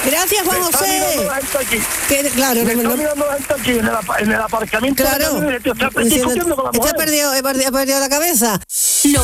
Gracias, Juan José. Claro, me está mirando la gente aquí en el aparcamiento. Claro. Está discutiendo con la mujer. He perdido la cabeza.